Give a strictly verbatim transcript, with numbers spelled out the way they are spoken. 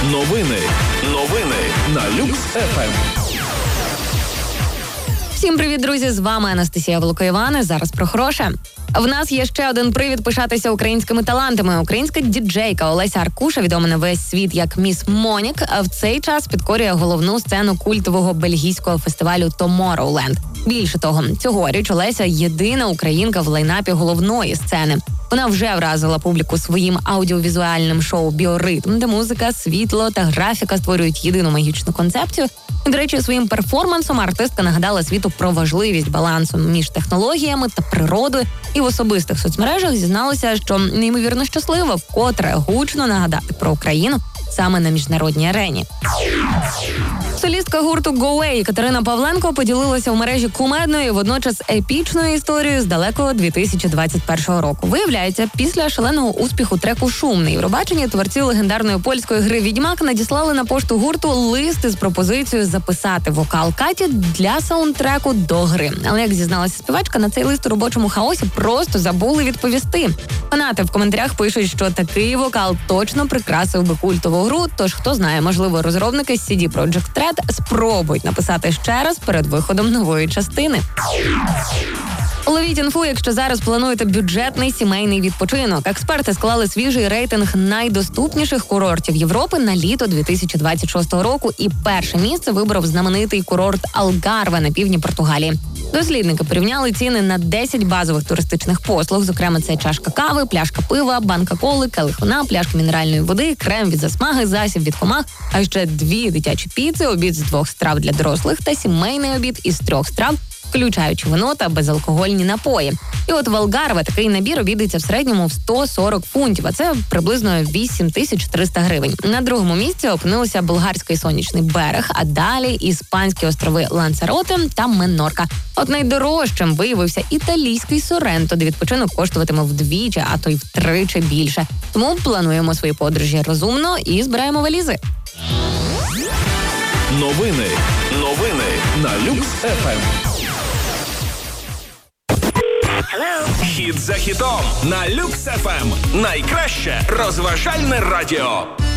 Новини. Новини на Люкс еф ем. Всім привіт, друзі! З вами Анастасія Волокоївани. Зараз про хороше. В нас є ще один привід пишатися українськими талантами. Українська діджейка Олеся Аркуша, відома на весь світ як Міс Монік, в цей час підкорює головну сцену культового бельгійського фестивалю Tomorrowland. Більше того, цьогоріч Олеся єдина українка в лайнапі головної сцени. Вона вже вразила публіку своїм аудіовізуальним шоу «Біоритм», де музика, світло та графіка створюють єдину магічну концепцію. І, до речі, своїм перформансом артистка нагадала світу про важливість балансу між технологіями та природою. І в особистих соцмережах зізналася, що неймовірно щаслива вкотре гучно нагадати про Україну саме на міжнародній арені. Солістка гурту Go Away Катерина Павленко поділилася в мережі кумедною і водночас епічною історією з далекого дві тисячі двадцять першого року. Виявляється, після шаленого успіху треку «Шум» на Євробаченні творці легендарної польської гри «Відьмак» надіслали на пошту гурту лист із пропозицією записати вокал Каті для саундтреку до гри. Але, як зізналася співачка, на цей лист у робочому хаосі просто забули відповісти. Фанати в коментарях пишуть, що такий вокал точно прикрасив би культову гру, тож хто знає, можливо, розробники з сі ді Projekt Red спробують написати ще раз перед виходом нової частини. Ловіть інфу, якщо зараз плануєте бюджетний сімейний відпочинок. Експерти склали свіжий рейтинг найдоступніших курортів Європи на літо дві тисячі двадцять шостого року, і перше місце вибрав знаменитий курорт Алгарве на півдні Португалії. Дослідники порівняли ціни на десять базових туристичних послуг, зокрема це чашка кави, пляшка пива, банка коли, келих вина, пляшка мінеральної води, крем від засмаги, засіб від комах, а ще дві дитячі піци, обід з двох страв для дорослих та сімейний обід із трьох страв, включаючи вино та безалкогольні напої. І от в Алгарве такий набір обійдеться в середньому в сто сорок фунтів, а це приблизно вісім тисяч триста гривень. На другому місці опинилися болгарський сонячний берег, а далі іспанські острови Лансароте та Менорка. От найдорожчим виявився італійський Соренто, де відпочинок коштуватиме вдвічі, а то й втричі більше. Тому плануємо свої подорожі розумно і збираємо валізи. Новини. Новини на Люкс еф ем. Хіт за хітом на Люкс еф ем. Найкраще розважальне радіо.